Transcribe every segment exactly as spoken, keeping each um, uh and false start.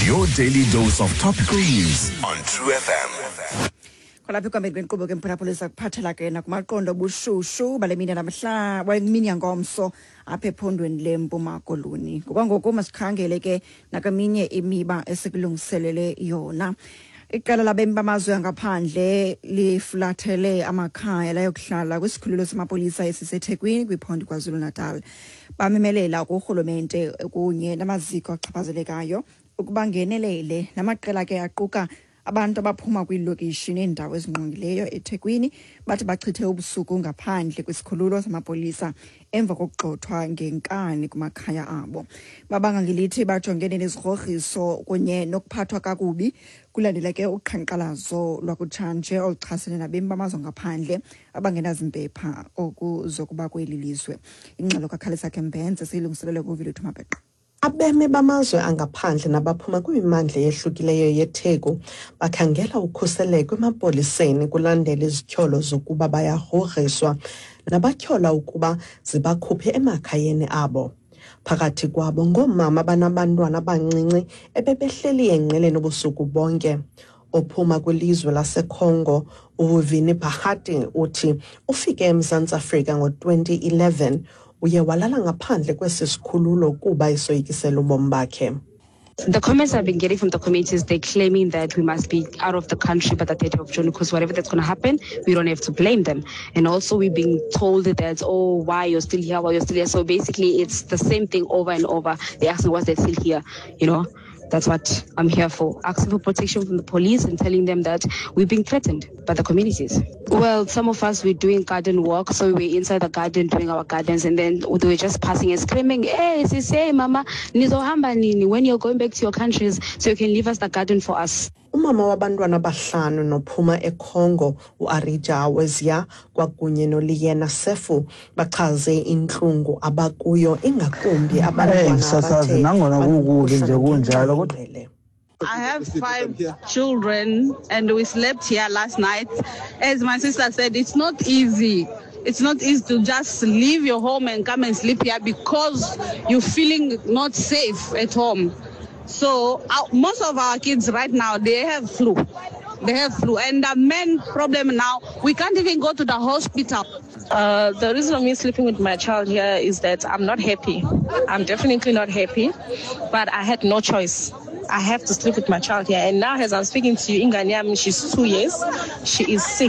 Your daily dose of topical news on True F M. Kwalapha kwambe kwenkqubo ke mphulaphulisa kuphathela ke nakumaqondo obushushu bale mini namhla wemini yangomso apha ephondweni leMpuma Koloni. Ngokwangoku masikhangele ke nakaminye imiba esikulungiselele yona. Iqela labemi bamazwe angaphandle liflathele amakhaya layokuhlala kwisikhululo samapolisa esiseThekwini kwiphondo KwaZulu Natal. Bamemelela kurhulumente kunye namaziko achaphazelekayo ukuba ngenelele namaqela ke aquka abantu abaphuma kwiilokishi neendawo ezingqongileyo eThekwini bathi bachithe ubusuku ngaphandle kwisikhululo samapolisa emva kokugxothwa ngenkani kumakhaya abo. Babanga ngelithi bajongene nezigrogriso kunye nokuphathwa kakubi kulandela ke uqhankqalazo lwakutshanje oluchasene nabemi bamazwe ngaphandle abangenazimpepha okuzokuba kweli lizwe. Ingxelo kaKhalisa Kembenze silungiselele kuVile Thumabheqa. Abemi bamazwe angaphandle nabaphuma kwimimandla ehlukileyo yeTheku bakhangela ukhuseleko emapoliseni kulandela izityholo zokuba bayagrogriswa nabatyhola ukuba zibakhuphe emakhayeni abo. Phakathi kwabo ngoomama abanabantwana abancinci ebebehleli engqeleni ubusuku bonke. Ophuma kwilizwe laseCongo, uVini Bahati uthi ufike eMzantsi Afrika ngo-twenty eleven uye walala ngaphandle kwesi sikhululo kuba isoyikisela ubomi bakhe. The comments I've been getting from the communities, they're claiming that we must be out of the country by the thirtieth of June because whatever that's going to happen, we don't have to blame them. And also we're being told that, oh, why you're still here, why you're still here. So basically it's the same thing over and over. They ask me why they're still here, you know. That's what I'm here for, asking for protection from the police and telling them that we're being threatened by the communities. Well, some of us, we're doing garden work, so we're inside the garden doing our gardens, and then they were just passing and screaming, hey, say, mama, nizohamba nini when you're going back to your countries, so you can leave us the garden for us. Umama wabantwana bahlanu nophuma eCongo uArija Wezia kwakunye noLiyena Sefu bachaze inhlungu abakuyo ingakumbi abantwana abathe. I have five children and we slept here last night. As my sister said, it's not easy. It's not easy to just leave your home and come and sleep here because you're feeling not safe at home. So uh, most of our kids right now, they have flu. They have flu. And the main problem now, we can't even go to the hospital. Uh, the reason of me sleeping with my child here is that I'm not happy. I'm definitely not happy, but I had no choice. I have to sleep with my child here. And now as I'm speaking to you, Inganyam, she's two years. She is sick.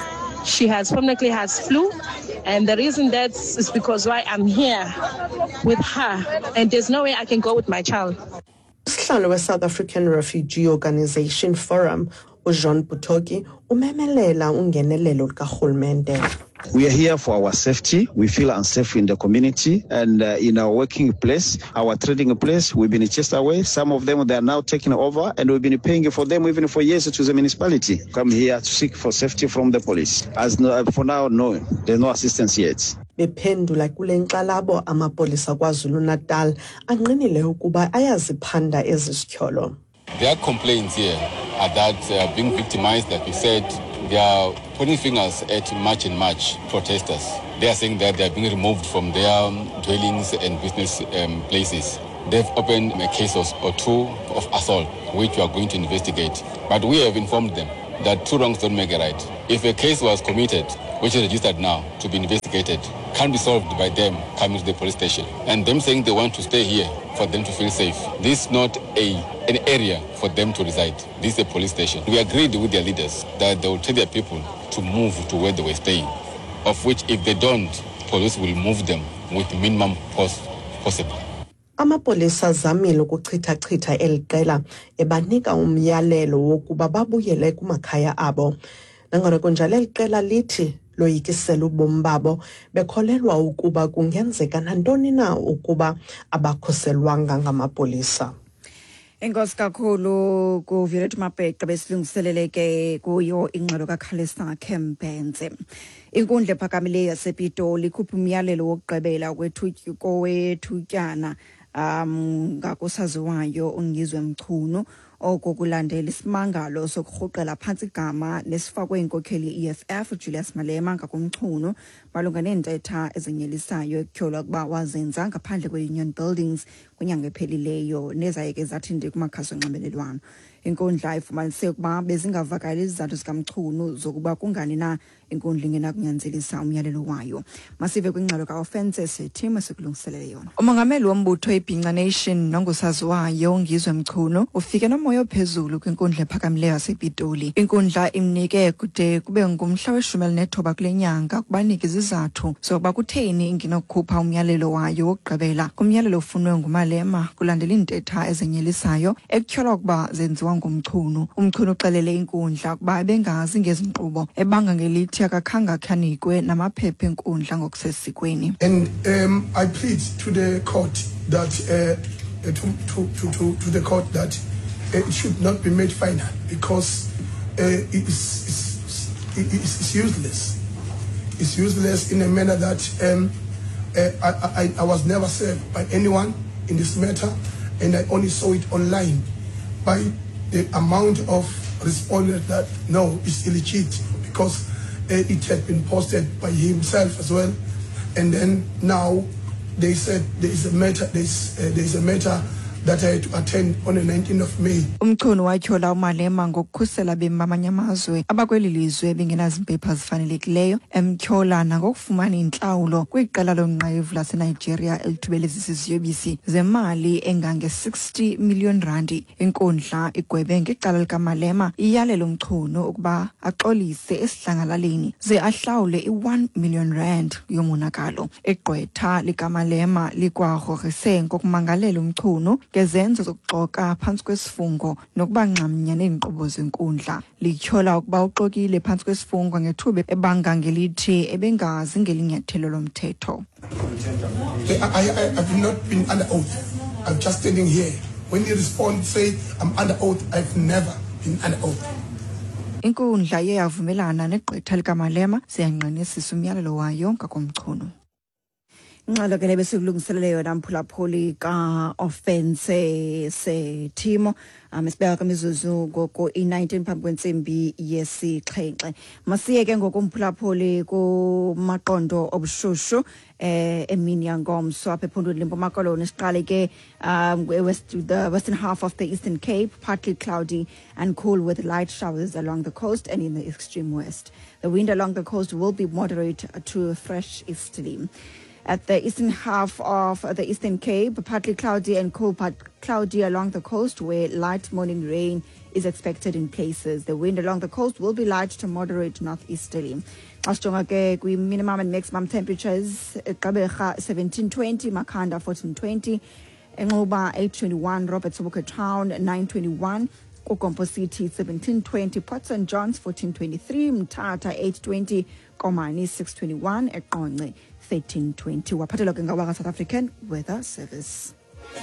She has permanently has flu. And the reason that is because why I'm here with her. And there's no way I can go with my child. Usihlalo South African Refugee Organization Forum, uJean Putoki, umemelela ungenelelo lukarhulumente. We are here for our safety. We feel unsafe in the community and uh, in our working place, our trading place. We've been chased away. Some of them, they are now taking over and we've been paying for them even for years to the municipality. Come here to seek for safety from the police. As no, for now, no, there's no assistance yet. Bephendula kule nkxalabo amapolisa KwaZulu Natal anqinile ukuba ayaziphanda ezi zityholo. Their complaints here are that they are being victimized, like we said. They are pointing fingers at March and March protesters. They are saying that they are being removed from their um, dwellings and business um, places. They've opened a case or two of assault, which we are going to investigate. But we have informed them that two wrongs don't make a right. If a case was committed, which is registered now to be investigated, can't be solved by them coming to the police station. And them saying they want to stay here for them to feel safe. This is not a an area for them to reside. This is a police station. We agreed with their leaders that they will tell their people to move to where they were staying, of which if they don't, police will move them with minimum cost possible. Amapolisa zamile ukuchitha-chitha eliqela ebanika umyalelo wokuba babuyele kumakhaya abo. Nangona kunjalo eliqela lithi loyikisela ubomi babo bekholelwa ukuba kungenzeka nantoni na ukuba abakhuselwanga ngamapolisa. Enkosi kakhulu kuVile Thumabheqa besilungiseleleke kuyo ingxelo kaKhalisa Kembenze. Inkundla ephakamileyo yasePitoli ikhupha umyalelo wokugqibela kwethutyana um ngakusaziwayo uNgizwe Mchunu okukulandela isimangalo sokurhuqela phansi igama nesifakwe inkokheli ye-E F F Julius Malema ngakumchunu malunga neentetha ezenyelisayo ekutyholwa ukuba wazenza ngaphandle kwe-Union Buildings kwinyanga ephelileyo nezayeke zathi ndi kumakhasi onxibelelwano. Inkundla ifumanise ukuba bezingavakali izizathu zikamchunu zokuba kungani na inkundla ingenakunyanzelisa umyalelo wayo. Masive kwingxelo ka-offense seteam esikulungiselele yona. Umongameli wombutho iBhinca Nation nongusaziwayo uNgizwe Mchunu ufike nomoya ophezulu kwinkundla ephakamileyo yasePitoli. Inkundla imnike kude kube ngumhla weshumi elinethoba kule nyanga kubanike izizathu zokuba kutheni ingenokukhupha umyalelo wayo wokugqibela kumyalelo ofunwe nguMalema kulandela iintetha ezenyelisayo ekutyholwa ukuba zenziwa ngumchunu. Umchunu uxelele inkundla ukuba bengazi ngezinkqubo ebanga ngelithi akakhange akhanikwe namaphepha enkundla ngokusesikweni. And um, I plead to the court that uh, to, to, to, to, to the court that uh, it should not be made final because uh, it is it's, it's useless. It's useless in a manner that um, uh, I, I, I was never served by anyone in this matter, and I only saw it online by the amount of respondents that no, it's illegit because uh, it had been posted by himself as well, and then now they said there is a matter, there is, uh, there is a matter that I had to attend on the nineteenth of May. Umchunu watyhola uMalema ngokukhusela bemamanye amazwe abakweli lizwe bengenazimpepha zifanelekileyo emtyhola nangokufumana intlawulo kwiqela lonqevu laseNigeria elithubelezisa iziyobisi zemali engange sixty million randi. Inkundla igwebe ngecala likaMalema iyalelo umchunu ukuba axolise esidlangalaleni ze ahlawule i-one million rand yomonakalo. Igqwetha likaMalema likwagrogrise ngokumangalela umchunu ngezenzo zokuxoka phantsi kwesifungo nokuba nxamnye neenkqubo zenkundla. Lityhola ukuba uxokile phantsi kwesifungo ngethuba ebanga ngelithi ebengazi ngelinyathelo lomthetho. I, I, I have not been under oath. I'm just standing here. When you respond, say I'm under oath. I've never been under oath. Inkundla iye yavumelana negqwetha likaMalema siyanqenesisa umyalelo wayo ngakumchunu. Nxalo ke lebe sikulungiselele yona mphulaphuli ka offense se timo amesibeka kamizuzu ngoko i nineteen phambi kwentsimbi yesixhenxe. Masiye ke ngokumphulaphuli ku maqondo obushushu eh emini yangomso apha ephondweni leMpuma Koloni. Siqale ke um west the western half of the Eastern Cape, partly cloudy and cool with light showers along the coast and in the extreme west. The wind along the coast will be moderate to fresh easterly. At the eastern half of the Eastern Cape, partly cloudy and cool, but cloudy along the coast where light morning rain is expected in places. The wind along the coast will be light to moderate northeasterly. Asijonga ke kwi minimum and maximum temperatures, Gqeberha seventeen twenty, Makhanda fourteen twenty, Enxuba eight twenty-one, Robert Sobukwe Town nine twenty-one, Kokompo City seventeen twenty, Port Saint John's fourteen twenty-three, Mthatha eight twenty, Komani six twenty-one, Eqonce thirteen twenty. Waphathela ke ngawaka South African Weather Service.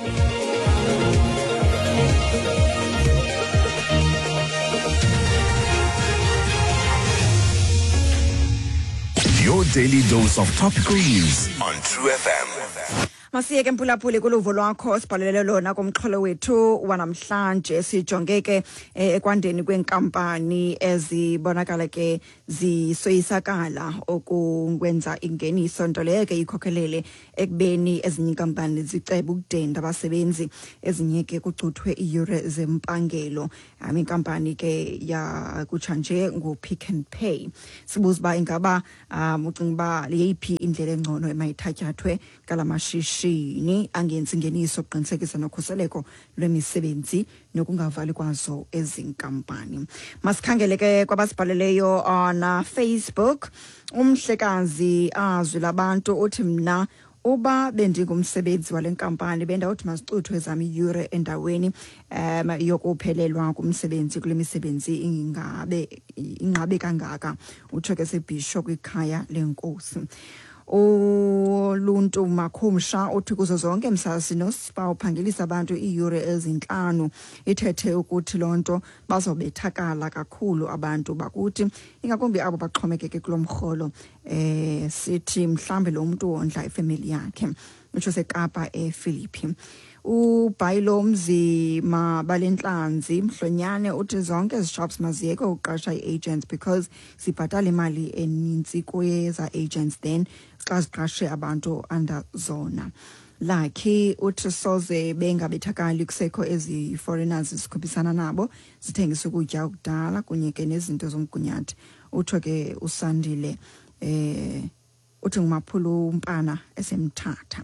Your daily dose of topical news on True F M. Masiyeke mphulaphuli kuluvo lwakho sibhalele lona kumxholo wethu wanamhlanje sijonge ke ekwandeni kwenkampani ezibonakala ke zisoyisakala okungwenza ingeniso nto leyo ke ikhokhelele ekubeni ezinye inkampani ziceba ukudenda abasebenzi ezinye ke kucuthwe iure zempangelo. Ami inkampani ke ya kutshanje nguPick n Pay. Sibuza ba ingaba ucinga ba leyiphi indlela engcono emayithatyathwe kalamashishi shini angenzi ingeniso ukuqinisekisa nokhuseleko lwemisebenzi nokungavali kwazo ezinkampani. Masikhangele ke kwabasibhaleleyo on Facebook. Umhlekazi azwi labantu uthi mna uba bendingumsebenzi wale nkampani bendawuthi masicuthwe zami iure endaweni um yokuphelelwa kumsebenzi kule misebenzi ingabe inqabe kangaka. Utsho ke seBhisho kwikhaya lenkosi. Uluntu Makhumsha uthi kuzo zonke msasi nosiba uphangelisa abantu iure ezinhlanu ithethe ukuthi lonto bazobethakala kakhulu abantu bakuthi ingakumbi abo baxhomekeke kulomrholo eh sithi mhlambe lo muntu wondla ifamily yakhe. Utsho seKapa ePhilippi. uBhayilo Mzima Balentlanzi Mhlonyane uthi zonke ezi shops maziyeke uqasha i-agents because sibhatala imali eninzi kweza agents then xa siqashe abantu under zona. Lakhi uthi soze bengabethakali kusekho ezi foreigners sikhuphisana nabo zithengisa ukutya okudala kunye ke nezinto zomgunyathi. Utho ke usandile eh uthi ngumaphulu umpana esemthatha.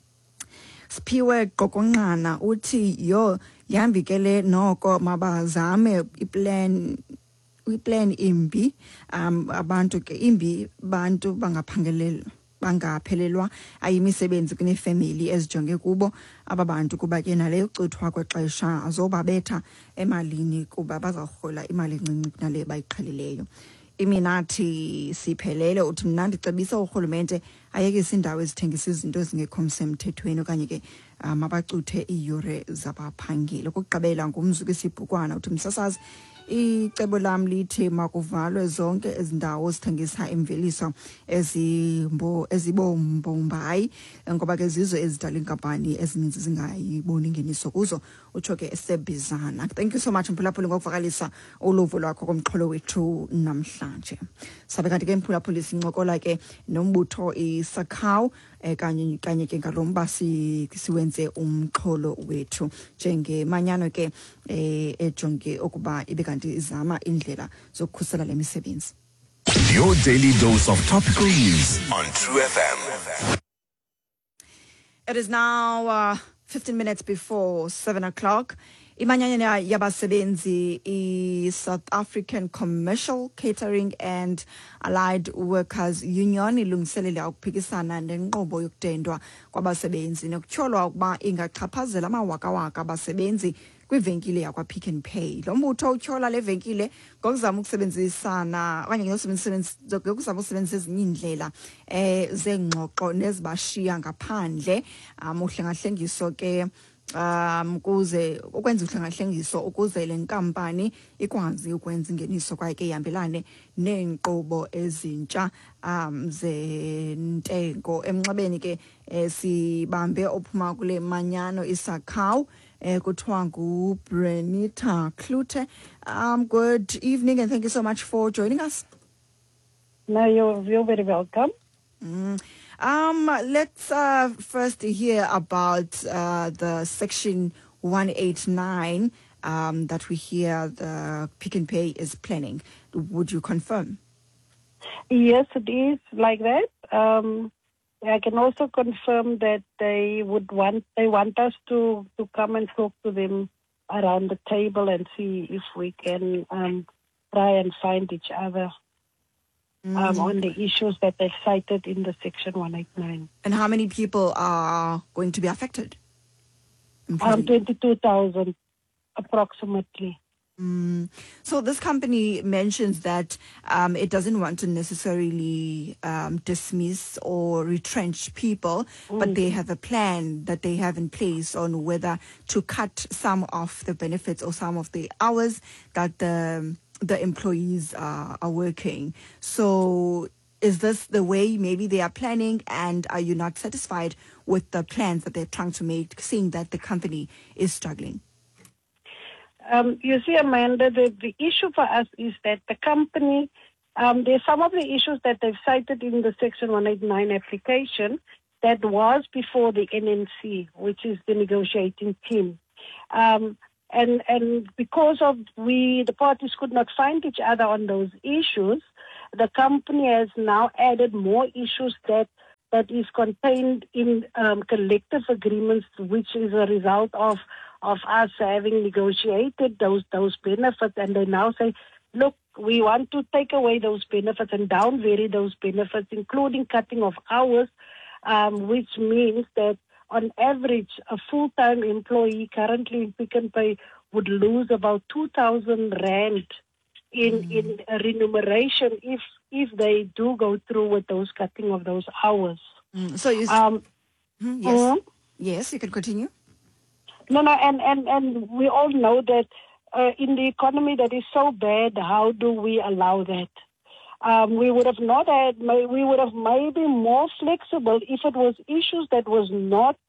Siphiwe Qokonqana uthi yo yambikele noko mabazame iplan iplan imbi um abantu ke imbi bantu bangaphangelelwa bangaphelelwa ayimisebenzi kune family ezijonge kubo ababantu kuba ke naleyo cuthwa kwexesha azobabetha emalini kuba bazarhola imali encinci kunale bayiqhelileyo. Iminathi siphelele uthi mna ndicebisa urhulumente ayekise indawo ezithengisa izinto ezingekho msemthethweni okanye ke mabacuthe iiyure zabaphangeli. Ukugqibela ngumzuku isibhukwana uthi msasazi icebo lam lithi makuvalwe zonke ezindawo zithengisa imveliso ezimbo ezibombombayi ngoba ke zizo ezidala inkampani ezininzi zingayiboni ingeniso kuzo. Utsho ke esebizana. Thank you so much Mphulaphuli ngokuvakalisa uluvo lwakho komxholo wethu namhlanje. Sabe kanti ke Mphulaphuli sincokola ke nombutho iSACAWU kanye kanye ke ngalomba siwenze umxholo wethu njengemanyano ke ejonge ukuba ibe kanti izama indlela zokukhusela lemisebenzi. Your daily dose of topical news on True F M. It is now uh, fifteen minutes before seven o'clock. Imanyanya yabasebenzi i-South African Commercial Catering and Allied Workers Union ilungiselela ukuphikisana nenqobo yokutendwa kwabasebenzi nokutyholwa ukuba ingachaphazela amawakawaka abasebenzi kwivenkile yakwa Pick n Pay. Lo mbutho utyhola le venkile ngokuzama ukusebenzisana okanye ngokuzama ukusebenzisa ezinye indlela eh zengxoxo nezibashiya ngaphandle uhlengahlengiso ke um kuze ukwenza uhlengahlengiso ukuze le nkampani ikwazi ukwenza ingeniso kwaye ke ihambelane neenkqubo ezintsha um zentengo. Emnxebeni ke sibambe ophuma kule manyano iSACAWU eh kuthiwa nguBrenita Klute. Um good evening and thank you so much for joining us. No, you're, you're very welcome. Mm. Um, let's uh, first hear about uh, the Section one eighty-nine um, that we hear the Pick n Pay is planning. Would you confirm? Yes, it is like that. Um, I can also confirm that they would want they want us to, to come and talk to them around the table and see if we can um, try and find each other. Mm. Um, on the issues that they've cited in the Section one eighty-nine. And how many people are going to be affected? Um, twenty-two thousand, approximately. Mm. So this company mentions that um, it doesn't want to necessarily um, dismiss or retrench people, mm. but they have a plan that they have in place on whether to cut some of the benefits or some of the hours that the the employees uh, are working. So is this the way maybe they are planning, and are you not satisfied with the plans that they're trying to make, seeing that the company is struggling? Um, you see, Amanda, the, the issue for us is that the company, um, there's some of the issues that they've cited in the Section one eighty-nine application that was before the N N C, which is the negotiating team. Um, And and because of we, the parties could not find each other on those issues, the company has now added more issues that that is contained in um, collective agreements, which is a result of of us having negotiated those those benefits. And they now say, look, we want to take away those benefits and down vary those benefits, including cutting of hours, um, which means that on average, a full-time employee currently in Pick n Pay would lose about two thousand rand in, mm. in remuneration if if they do go through with those cutting of those hours. Mm. So you... Um, mm, yes. Mm, yes, you can continue. No, no, and, and, and we all know that uh, in the economy that is so bad, how do we allow that? Um, we would have not had, we would have maybe more flexible if it was issues that was not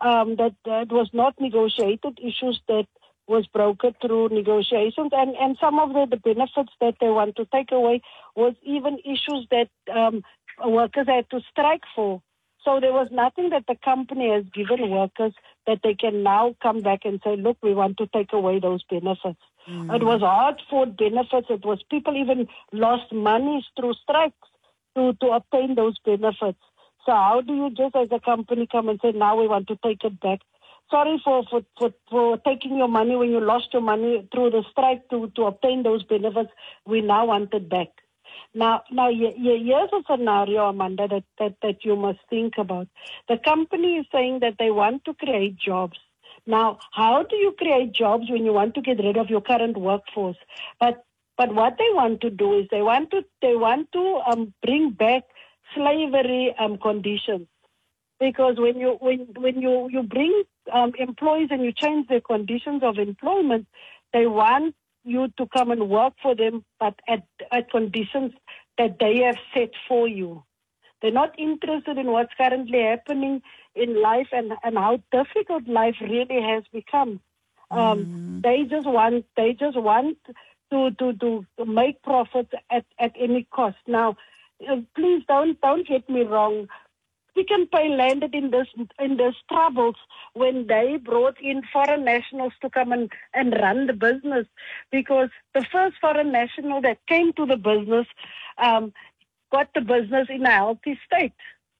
um, that, that was not negotiated, issues that was brokered through negotiations, and, and some of the, the benefits that they want to take away was even issues that um, workers had to strike for. So there was nothing that the company has given workers that they can now come back and say, look, we want to take away those benefits. Mm. It was hard-fought benefits. It was people even lost money through strikes to, to obtain those benefits. So how do you just as a company come and say, now we want to take it back? Sorry for, for, for, for taking your money when you lost your money through the strike to, to obtain those benefits. We now want it back. Now, now here's a scenario, Amanda, that, that, that you must think about. The company is saying that they want to create jobs. Now, how do you create jobs when you want to get rid of your current workforce? But but what they want to do is they want to they want to um, bring back slavery um, conditions. Because when you when when you you bring um, employees and you change their conditions of employment, they want you to come and work for them, but at, at conditions that they have set for you. They're not interested in what's currently happening in life and, and how difficult life really has become. Um, mm. They just want they just want to to, to make profits at, at any cost. Now, uh, please don't don't get me wrong. Pick n Pay landed in this in this troubles when they brought in foreign nationals to come and, and run the business, because the first foreign national that came to the business um, got the business in a healthy state.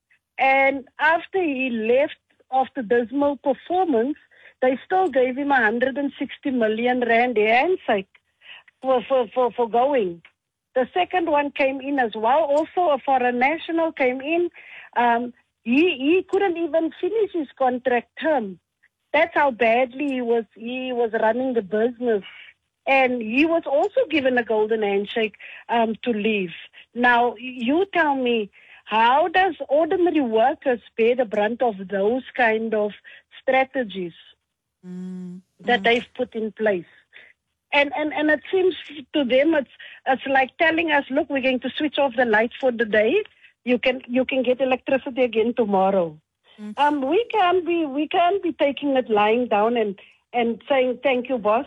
And after he left after dismal performance, they still gave him one hundred sixty million rand handshake for, for, for, for going. The second one came in as well. Also a foreign national came in. Um, he, he couldn't even finish his contract term. That's how badly he was, he was running the business. And he was also given a golden handshake um, to leave. Now, you tell me, how does ordinary workers bear the brunt of those kind of strategies mm. that mm. they've put in place? And, and and it seems to them it's it's like telling us, look, we're going to switch off the lights for the day. You can you can get electricity again tomorrow. Mm. Um, we can't be we can't be taking it lying down and, and saying thank you, boss,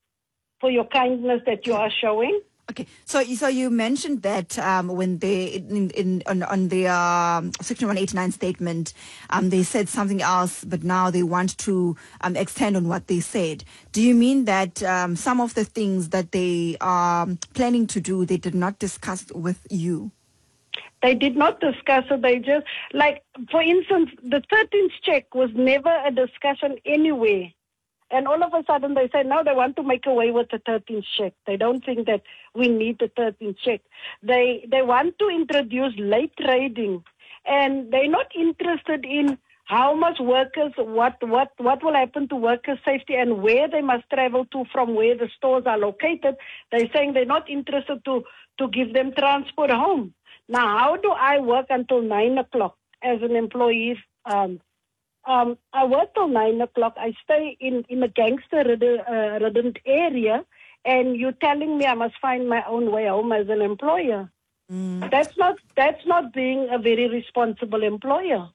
for your kindness that you are showing. Okay, so so you mentioned that um, when they in, in on, on the um, Section one eighty-nine statement, um, they said something else, but now they want to um, extend on what they said. Do you mean that um, some of the things that they are planning to do, they did not discuss with you? They did not discuss it. They just, like, for instance, the thirteenth check was never a discussion anywhere. And all of a sudden they say, now they want to make away with the thirteenth check. They don't think that we need the thirteenth check. They they want to introduce late trading. And they're not interested in how much workers, what, what, what will happen to workers' safety and where they must travel to from where the stores are located. They're saying they're not interested to, to give them transport home. Now, how do I work until nine o'clock as an employee? Um, Um, I work till nine o'clock. I stay in, in a gangster-ridden uh, area, and you're telling me I must find my own way home as an employer. Mm. That's not that's not being a very responsible employer.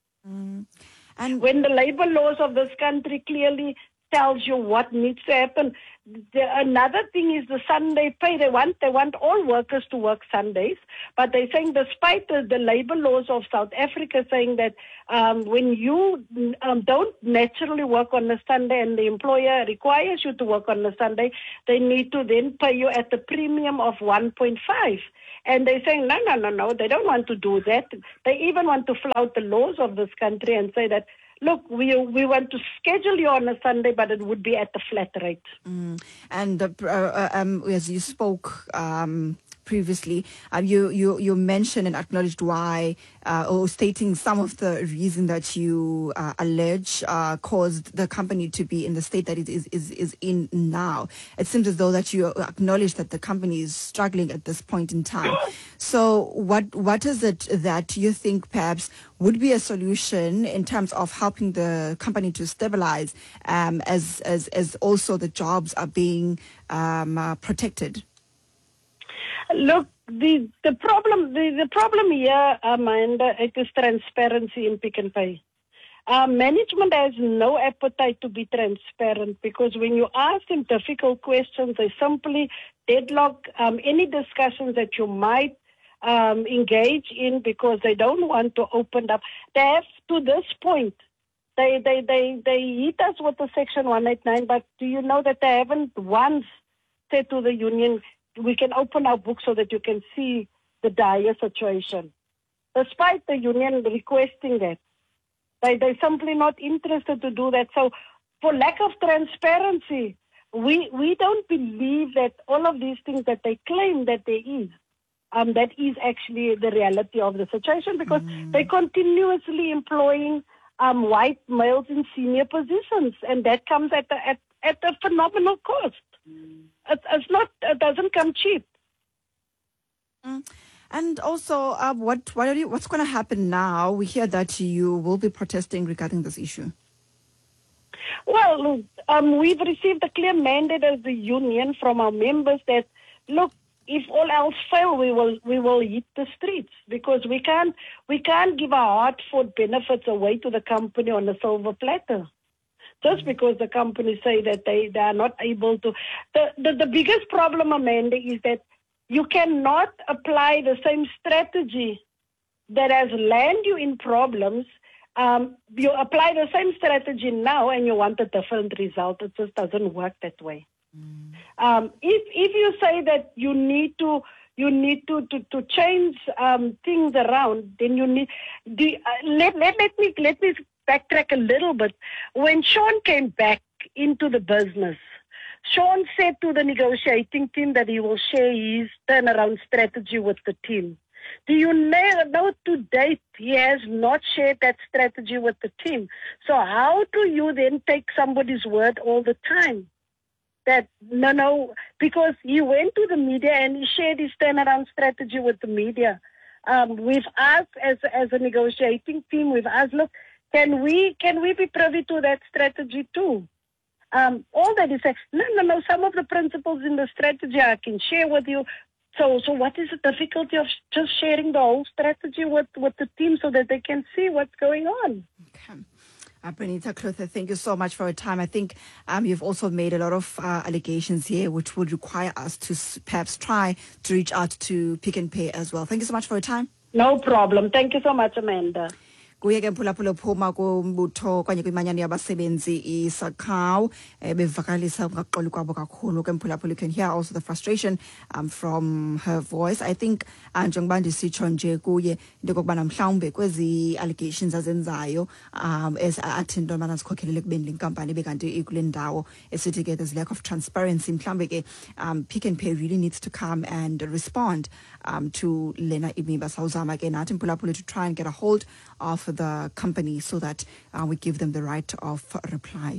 Mm. And when the labor laws of this country clearly tells you what needs to happen. The, another thing is the Sunday pay. They want they want all workers to work Sundays, but they're saying despite the, the labor laws of South Africa saying that um, when you um, don't naturally work on a Sunday and the employer requires you to work on a Sunday, they need to then pay you at the premium of one point five. And they're saying, no, no, no, no, they don't want to do that. They even want to flout the laws of this country and say that, look, we we want to schedule you on a Sunday, but it would be at the flat rate. Mm. And uh, uh, um, as you spoke um, previously, uh, you, you, you mentioned and acknowledged why, uh, or stating some of the reason that you uh, allege uh, caused the company to be in the state that it is, is, is in now. It seems as though that you acknowledge that the company is struggling at this point in time. So what what is it that you think perhaps would be a solution in terms of helping the company to stabilize um, as, as, as also the jobs are being um, uh, protected? Look, the the problem the, the problem here, Amanda, it is transparency in Pick n Pay. Uh, management has no appetite to be transparent because when you ask them difficult questions, they simply deadlock um, any discussions that you might um, engage in because they don't want to open up. They have, to this point, they, they, they, they hit us with the Section one eighty-nine, but do you know that they haven't once said to the union, we can open our books so that you can see the dire situation, despite the union requesting that. They, they're simply not interested to do that. So for lack of transparency, we, we don't believe that all of these things that they claim that there is, um, that is actually the reality of the situation because mm. they're continuously employing um, white males in senior positions, and that comes at a, at, at a phenomenal cost. Mm. It, it's not, it doesn't come cheap. Mm. And also, uh, what what are you, what's going to happen now? We hear that you will be protesting regarding this issue. Well, um, we've received a clear mandate as the union from our members that, look, if all else fail, we will we will hit the streets because we can't we can't give our hard-fought benefits away to the company on a silver platter. Just because the companies say that they, they are not able to. The, the, the biggest problem, Amanda, is that you cannot apply the same strategy that has landed you in problems. Um, you apply the same strategy now and you want a different result. It just doesn't work that way. Mm. Um, if if you say that you need to you need to to, to change um, things around, then you need. Do, uh, let, let let me let me backtrack a little bit. When Sean came back into the business, Sean said to the negotiating team that he will share his turnaround strategy with the team. Do you know to date he has not shared that strategy with the team? So how do you then take somebody's word all the time? That, no, no, because he went to the media and he shared his turnaround strategy with the media. Um, we've asked as, as a negotiating team, we've asked, look, can we, can we be privy to that strategy too? Um, all that is, no, no, no, some of the principles in the strategy I can share with you. So, so what is the difficulty of just sharing the whole strategy with, with the team so that they can see what's going on? Okay. Uh, Brenita Clutha, thank you so much for your time. I think um, you've also made a lot of uh, allegations here, which would require us to s- perhaps try to reach out to Pick n Pay as well. Thank you so much for your time. No problem. Thank you so much, Amanda. Kuye ke mphulaphula phuma kumbutho kanye kwimanyano yabasebenzi isakhaw bevakalisa ngoxolo kwabo kakhulu ke mphulaphula. You can hear also the frustration um, from her voice. I think njengoba ndisitsho nje kuye into kokubana mhlawumbe kwezi allegations azenzayo um as athi into mana sikhokhelele kubeni lenkampani bekanti ikule ndawo esithi ke there's lack of transparency. Mhlawumbe ke um Pick n Pay really needs to come and respond um to lena imiba sawuzama ke nathi mphulaphula to try and get a hold of the company so that uh, we give them the right of reply.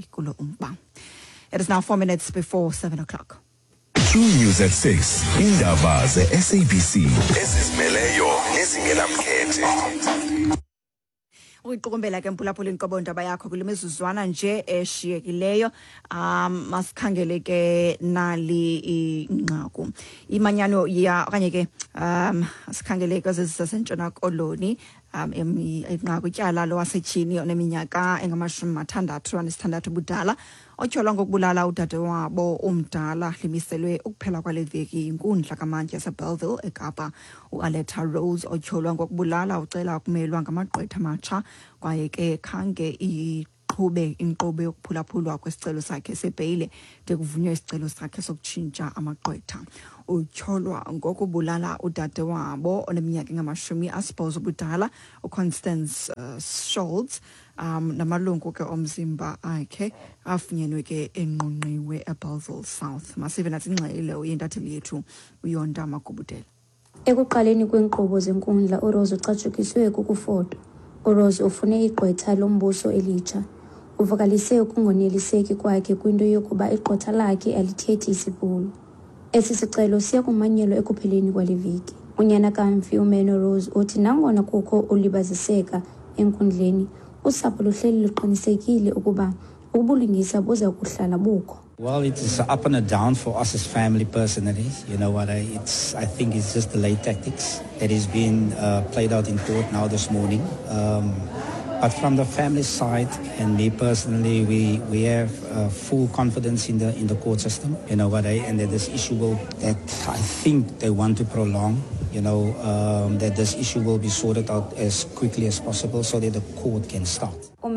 It is now four minutes before seven o'clock. True News at six. Indaba ze-S A B C ezizimeleyo nezingenamkhethe. Uyiqukumbela ke mphulaphula inkobo ndaba yakho kule mizuzwana nje eshiyekileyo um masikhangele ke nali inqaku imanyano ya okanye ke um sikhangele kwezisasentshona koloni um inqaku ityala lo wasetyhini oneminyaka engamashumi mathandathu anesithandathu budala otyholwa ngokubulala udade wabo umdala limiselwe ukuphela kwale veki inkundla kamantya yaseBellville eKapa. uAletta Rose otyholwa ngokubulala ucela ukumelwa ngamagqwetha amatsha kwaye ke khange iqhube inkqubo yokuphulaphulwa kwesicelo sakhe sebheyile de kuvunywe isicelo sakhe sokutshintsha amagqwetha. Utyholwa ngokubulala udade wabo oneminyaka engamashumi asibhozo budala uConstance uh, Scholz um namalungu ke omzimba akhe afunyenwe ke enqunqiwe eBellville South. Masive nathi ingxele uyintatheli yethu uYonda Makubudela. Ekuqaleni kwenkqubo zenkundla uRose ucatshukiswe kukufoto. uRose ufune igqwetha lombuso elitsha. Uvakalise ukungoneliseki kwakhe kwinto yokuba igqwetha lakhe alithethi isiBhulu. Esi sicelo siya kumanyelwa ekupheleni kwale veki. Unyana kamfi umeno Rose uthi nangona kukho ulibaziseka enkundleni usapho luhleli luqinisekile ukuba ubulungisa buza kuhlala bukho. Well, it's up and a down for us as family personally. You know what, I, it's, I think it's just the late tactics that is being uh, played out in court now this morning. Um, But from the family side and me personally, we, we have uh, full confidence in the in the court system, you know what I, and that this issue will, that I think they want to prolong, you know, um, that this issue will be sorted out as quickly as possible so that the court can start.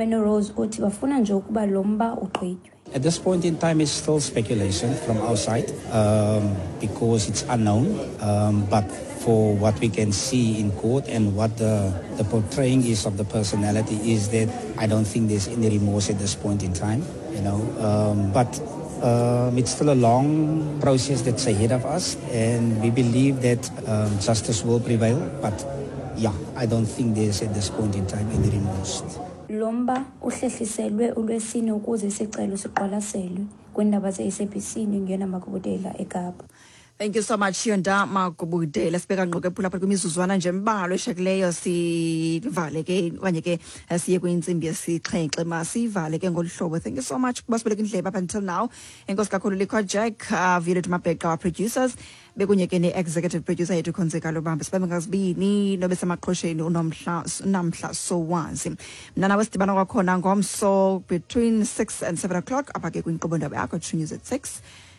At this point in time, it's still speculation from our side um, because it's unknown, um, but for what we can see in court and what the, the portraying is of the personality is that I don't think there's any remorse at this point in time, you know, um, but um, it's still a long process that's ahead of us, and we believe that um, justice will prevail, but yeah, I don't think there's at this point in time any remorse. Lomba uhlehliselwe ulwesine ukuze isicelo siqwalaselwe kwindaba ze-S A B C ngena Makubudela eKapa. Thank you so much Yonda Makubudela. Sibeka ngqoke phula phela kwimizuzwana nje mbalo eshakileyo sivale ke okanye ke siye kwintsimbi yesixhenxe masivale ke ngolhlobo. Thank you so much kuba sibeleka indlebe up until now. Enkosi kakhulu Likho Jack, uh, Violet Mabheka, our producers. Bekunye ke ne-executive producer yethu Khonzeka Lobamba. Sibabe ngazibini nobe semaqhosheni unomhla namhla sowazi. Mna nawe sidibana kwakhona ngomso between six and seven o'clock apha ke kwinkqubo ndaba yakho True News at six.